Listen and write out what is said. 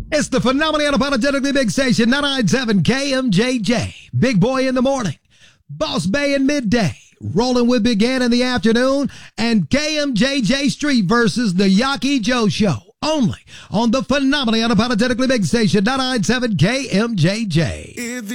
It's the phenomenally unapologetically big station, 997 KMJJ. Big Boy in the morning, Boss Bay in midday, Rolling with Big Ann in the afternoon, and KMJJ Street versus the Yaki Joe Show. Only on the phenomenally unapologetically big station, 997 KMJJ.